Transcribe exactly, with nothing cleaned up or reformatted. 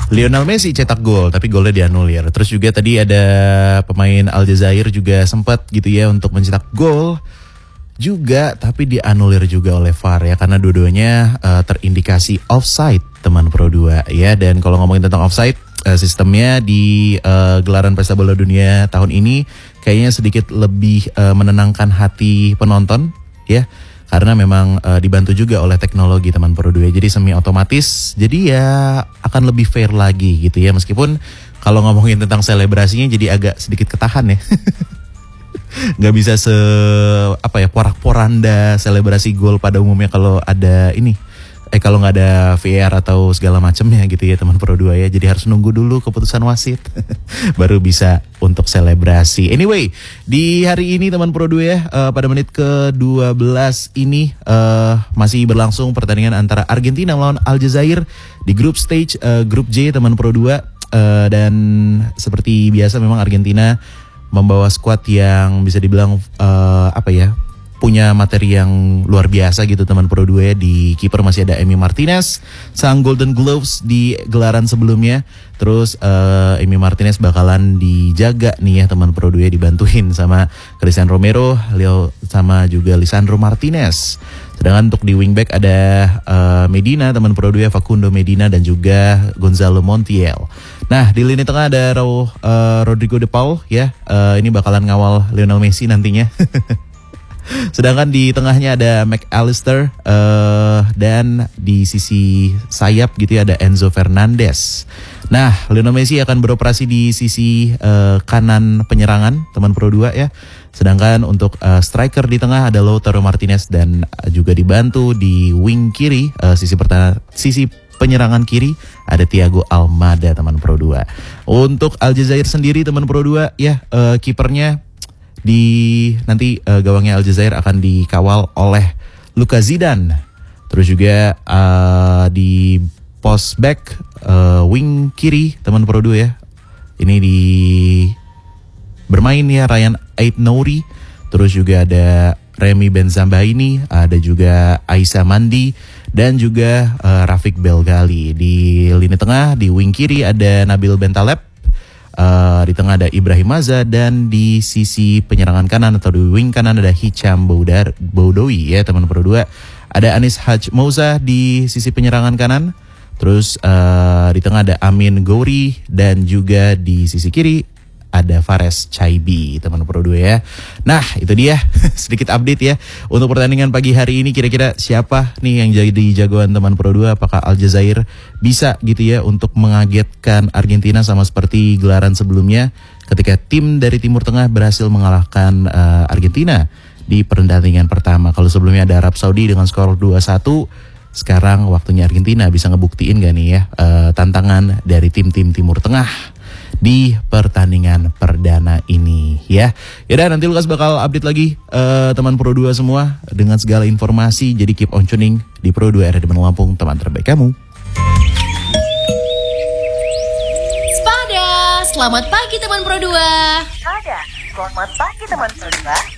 Lionel Messi cetak gol tapi golnya dianulir. Terus juga tadi ada pemain Aljazair juga sempat gitu ya untuk mencetak gol juga tapi dianulir juga oleh V A R ya karena dua-duanya uh, terindikasi offside teman Pro dua ya. Dan kalau ngomongin tentang offside uh, sistemnya di uh, gelaran Pesta Bola Dunia tahun ini kayaknya sedikit lebih uh, menenangkan hati penonton ya karena memang uh, dibantu juga oleh teknologi teman Pro dua. Jadi semi otomatis jadi ya akan lebih fair lagi gitu ya meskipun kalau ngomongin tentang selebrasinya jadi agak sedikit ketahan ya. Nggak bisa se apa ya porak-poranda selebrasi gol pada umumnya kalau ada ini eh kalau nggak ada V A R atau segala macamnya gitu ya teman Pro dua ya. Jadi harus nunggu dulu keputusan wasit baru bisa untuk selebrasi. Anyway, di hari ini teman Pro dua ya uh, pada menit ke dua belas ini uh, masih berlangsung pertandingan antara Argentina melawan Aljazair di group stage uh, grup J teman Pro dua uh, dan seperti biasa memang Argentina membawa skuad yang bisa dibilang uh, apa ya punya materi yang luar biasa gitu teman Pro dua ya. Di kiper masih ada Emi Martinez, sang Golden Gloves di gelaran sebelumnya. Terus uh, Emi Martinez bakalan dijaga nih ya teman Pro dua ya, dibantuin sama Cristian Romero, Leo sama juga Lisandro Martinez. Sedangkan untuk di wingback ada uh, Medina teman Pro dua, Facundo Medina dan juga Gonzalo Montiel. Nah di lini tengah ada Raul, uh, Rodrigo De Paul ya, uh, ini bakalan ngawal Lionel Messi nantinya. Sedangkan di tengahnya ada McAllister uh, dan di sisi sayap gitu ya ada Enzo Fernandez. Nah Lionel Messi akan beroperasi di sisi uh, kanan penyerangan teman Pro dua ya. Sedangkan untuk uh, striker di tengah ada Lautaro Martinez dan uh, juga dibantu di wing kiri uh, sisi pertahanan sisi penyerangan kiri ada Thiago Almada teman Pro dua. Untuk Aljazair sendiri teman Pro dua ya uh, kipernya di nanti uh, gawangnya Aljazair akan dikawal oleh Luka Zidane. Terus juga uh, di post back uh, wing kiri teman Pro dua ya. Ini di bermain ya Ryan Aït-Nouri. Terus juga ada Remy Benzemaini, ada juga Aissa Mandi dan juga uh, Rafiq Belgali. Di lini tengah di wing kiri ada Nabil Bentaleb. Uh, di tengah ada Ibrahim Maza dan di sisi penyerangan kanan atau di wing kanan ada Hicham Boudar, Boudoui ya teman Pro dua. Ada Anis Haj Mouza di sisi penyerangan kanan. Terus uh, di tengah ada Amin Ghouri dan juga di sisi kiri ada Fares Chaibi teman Pro dua ya. Nah itu dia sedikit update ya untuk pertandingan pagi hari ini. Kira-kira siapa nih yang jadi jagoan teman Pro dua? Apakah Aljazair bisa gitu ya untuk mengagetkan Argentina sama seperti gelaran sebelumnya ketika tim dari Timur Tengah berhasil mengalahkan uh, Argentina di pertandingan pertama. Kalau sebelumnya ada Arab Saudi dengan skor dua satu, sekarang waktunya Argentina bisa ngebuktiin gak nih ya uh, tantangan dari tim-tim Timur Tengah di pertandingan perdana ini ya. Yaudah nanti Lukas bakal update lagi uh, teman Pro dua semua dengan segala informasi. Jadi keep on tuning di Pro dua R D Lampung, teman terbaik kamu. Spada, selamat pagi teman Pro dua. Spada, selamat pagi teman Pro dua.